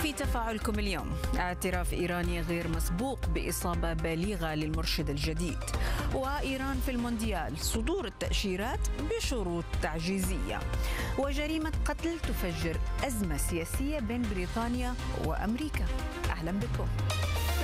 في تفاعلكم اليوم: اعتراف إيراني غير مسبوق بإصابة بالغة للمرشد الجديد، وإيران في المونديال صدور التأشيرات بشروط تعجيزية، وجريمة قتل تفجر أزمة سياسية بين بريطانيا وأمريكا. أهلا بكم.